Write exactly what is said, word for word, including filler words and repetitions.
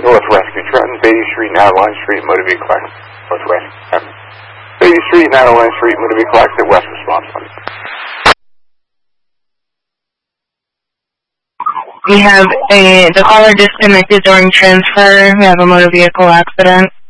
Northwest Trenton, Beatty Street and Adeline Street, motor vehicle accident. Northwest Trenton. Beatty Street and Adeline Street, motor vehicle accident, west response. We have a, the caller disconnected during transfer. We have a motor vehicle accident.